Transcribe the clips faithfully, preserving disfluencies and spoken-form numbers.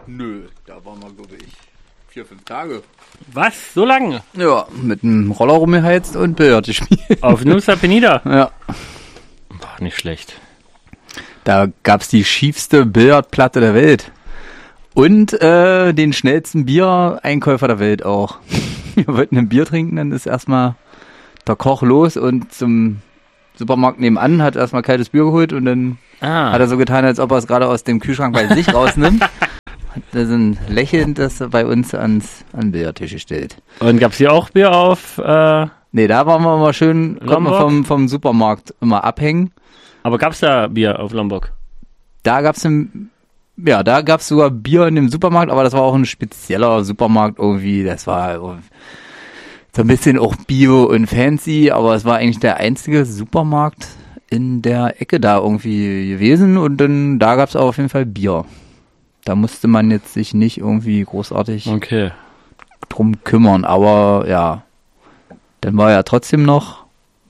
Nö, da waren wir, glaube ich, vier, fünf Tage. Was? So lange? Ja, mit dem Roller rumgeheizt und Billard gespielt. Auf Nusa Penida? Ja. Boah, nicht schlecht. Da gab's die schiefste Billardplatte der Welt. Und äh, den schnellsten Biereinkäufer der Welt auch. Wir wollten ein Bier trinken, dann ist erstmal der Koch los und zum Supermarkt nebenan hat erstmal kaltes Bier geholt und dann ah. hat er so getan, als ob er es gerade aus dem Kühlschrank bei sich rausnimmt. Hat er so ein Lächeln, das bei uns ans an den Billardtisch gestellt. Und gab's hier auch Bier auf? Äh, nee, da waren wir immer schön, konnten wir vom, vom Supermarkt immer abhängen. Aber gab's da Bier auf Lombok? Da gab's im, ja, da gab's sogar Bier in dem Supermarkt, aber das war auch ein spezieller Supermarkt irgendwie. Das war so ein bisschen auch Bio und fancy, aber es war eigentlich der einzige Supermarkt in der Ecke da irgendwie gewesen und dann da gab's auch auf jeden Fall Bier. Da musste man jetzt sich nicht irgendwie großartig okay. drum kümmern, aber ja, dann war ja trotzdem noch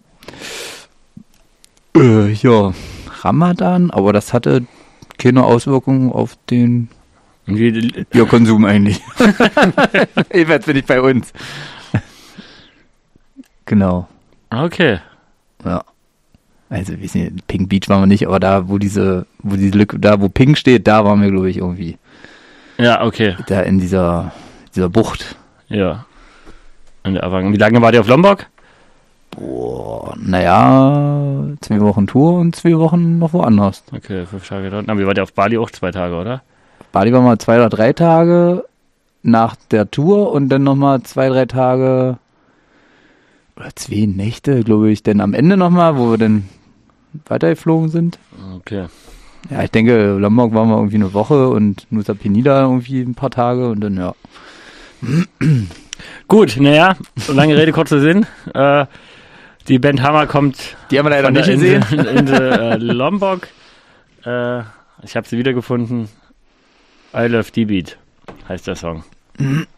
äh, ja, Ramadan, aber das hatte keine Auswirkungen auf den Bierkonsum eigentlich. Jedenfalls bin ich bei uns. Genau. Okay. Ja. Also, wir sind Pink Beach waren wir nicht, aber da, wo diese, wo diese Lücke, da, wo Pink steht, da waren wir, glaube ich, irgendwie. Ja, okay. Da in dieser, dieser Bucht. Ja. Und wie lange war ihr auf Lombok? Boah, naja, zwei Wochen Tour und zwei Wochen noch woanders. Okay, fünf Tage dort. Aber ihr wart ja auf Bali auch zwei Tage, oder? Bali waren wir zwei oder drei Tage nach der Tour und dann nochmal zwei, drei Tage oder zwei Nächte, glaube ich, denn am Ende nochmal, wo wir dann weitergeflogen sind. Okay. Ja, ich denke, Lombok waren wir irgendwie eine Woche und Nusa Penida irgendwie ein paar Tage und dann, ja. Gut, naja, lange Rede, kurzer Sinn. Äh, die Band Hammer kommt die haben wir leider von nicht der gesehen. Insel, Insel äh, Lombok. Äh, ich habe sie wiedergefunden. I Love D-Beat heißt der Song.